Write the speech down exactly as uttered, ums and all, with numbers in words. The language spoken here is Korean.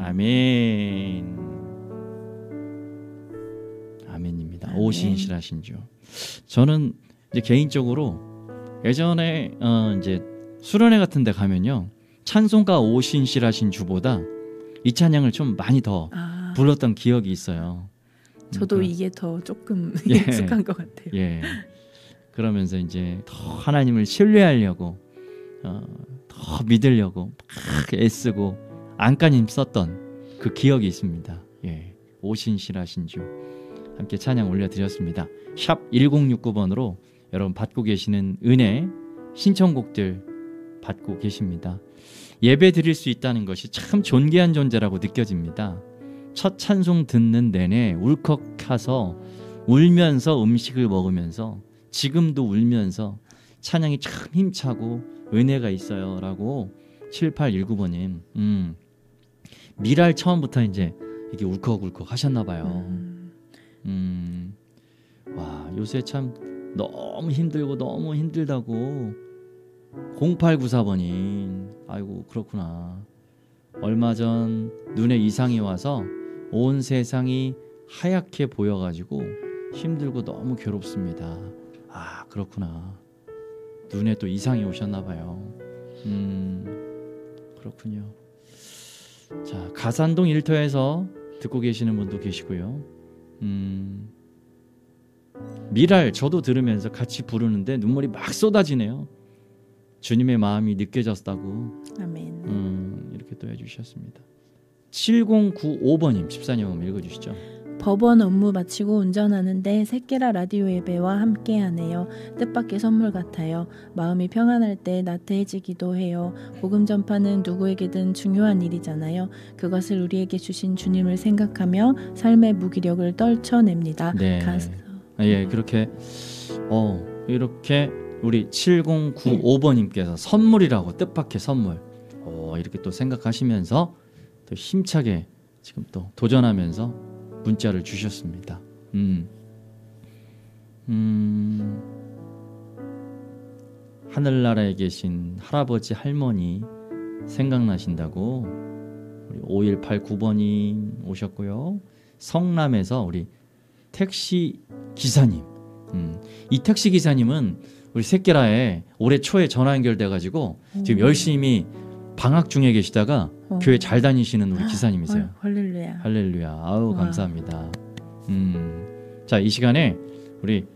아멘. 아멘입니다. 아멘. 오신실하신 주. 저는 이제 개인적으로 예전에 어 이제 수련회 같은 데 가면요. 찬송가 오신실하신 주보다 이 찬양을 좀 많이 더 아, 불렀던 기억이 있어요. 저도 그러니까, 이게 더 조금 예. 익숙한 것 같아요. 예. 그러면서 이제 더 하나님을 신뢰하려고 어, 더 믿으려고 막 애쓰고 안간힘 썼던 그 기억이 있습니다. 예. 오신실하신 주 함께 찬양 올려드렸습니다. 샵 일공육구 번으로 여러분 받고 계시는 은혜 신청곡들 받고 계십니다. 예배 드릴 수 있다는 것이 참 존귀한 존재라고 느껴집니다. 첫 찬송 듣는 내내 울컥해서 울면서 음식을 먹으면서 지금도 울면서 찬양이 참 힘차고 은혜가 있어요 라고 칠팔일구 번님 음, 미랄 처음부터 이제 이게 울컥울컥 하셨나 봐요. 음, 음, 와 요새 참 너무 힘들고 너무 힘들다고 공팔구사 번님 아이고 그렇구나. 얼마 전 눈에 이상이 와서 온 세상이 하얗게 보여가지고 힘들고 너무 괴롭습니다. 아 그렇구나. 눈에 또 이상이 오셨나 봐요. 음 그렇군요. 자 가산동 일터에서 듣고 계시는 분도 계시고요. 음 미랄 저도 들으면서 같이 부르는데 눈물이 막 쏟아지네요. 주님의 마음이 느껴졌다고 아멘. 음, 이렇게 또 해주셨습니다. 칠공구오 번님 집사님 한번 읽어주시죠. 법원 업무 마치고 운전하는데 새끼라 라디오 예배와 함께하네요. 뜻밖의 선물 같아요. 마음이 평안할 때 나태해지기도 해요. 복음 전파는 누구에게든 중요한 일이잖아요. 그것을 우리에게 주신 주님을 생각하며 삶의 무기력을 떨쳐냅니다. 네. 가서. 아, 예, 그렇게 어 이렇게 우리 칠공구오 번님께서 선물이라고 뜻밖의 선물 어, 이렇게 또 생각하시면서 또 힘차게 지금 또 도전하면서 문자를 주셨습니다. 음, 음, 하늘나라에 계신 할아버지 할머니 생각나신다고 우리 오일팔구 번님 오셨고요. 성남에서 우리 택시 기사님 음, 이 택시 기사님은 우리 새끼라에 올해 초에 전화 연결돼가지고 지금 열심히 방학 중에 계시다가 어. 교회 잘 다니시는 우리 기사님이세요. 헐, 할렐루야. 할렐루야. 아우 와. 감사합니다. 음, 자, 이 시간에 우리